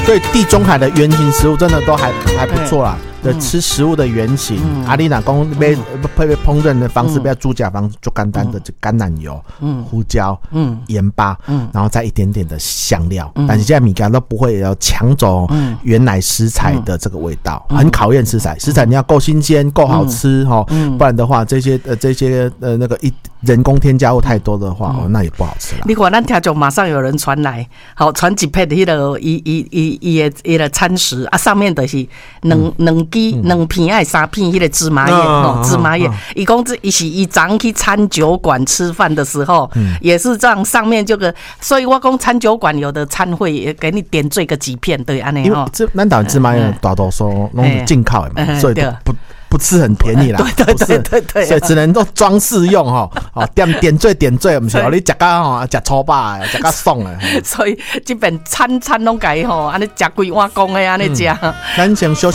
对地中海的原型食物真的都还不错啦。对，吃食物的原型，你若讲要烹饪的方式，不要猪脚方式，就简单的就橄榄油、胡椒、盐巴，然后再一点点的香料，但是现在米干都不会要抢走原来食材的这个味道，很考验食材。食材你要够新鲜、够好吃哈，不然的话，这些那个人工添加物太多的话，那也不好吃了。 你看，咱听众马上有人传来，好传一片迄个伊的餐食啊，上面就是两片还3片迄个芝麻叶芝麻叶。伊讲伊是伊早去餐酒馆吃饭的时候，也是这样，上面这个，所以我讲餐酒馆有的餐会也给你点缀个几片，对安尼因为咱台湾芝麻叶大多数拢是进口的嘛，所以不是很便宜啦，对，所以只能够装饰用哈，点缀，不是你食到吃粗饱的，食到爽的。 所以这边餐拢改吼，安尼食规碗公的安尼食。 咱先休息。